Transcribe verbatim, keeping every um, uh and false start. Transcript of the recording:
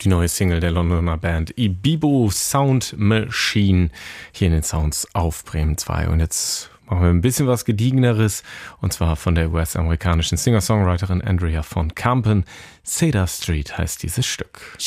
die neue Single der Londoner Band Ibibo Sound Machine hier in den Sounds auf Bremen zwei. Und jetzt machen wir ein bisschen was Gediegeneres, und zwar von der U S-amerikanischen Singer-Songwriterin Andrea von Kampen. Cedar Street heißt dieses Stück.